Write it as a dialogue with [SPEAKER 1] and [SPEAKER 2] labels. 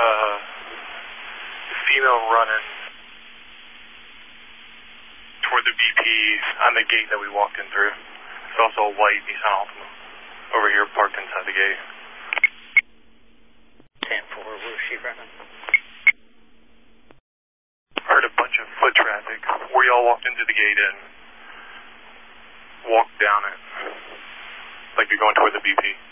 [SPEAKER 1] female running toward the BP on the gate that we walked in through. There's also a white Nissan Altima over here parked inside the gate.
[SPEAKER 2] 10-4, where is she running?
[SPEAKER 1] Heard a bunch of foot traffic. We all walked into the gate and walked down it, like you're going toward the BP.